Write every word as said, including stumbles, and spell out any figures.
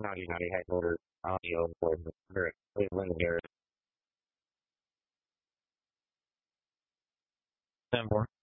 Howdy, howdy, headquarters, audio for Rick Cleveland here. ten four.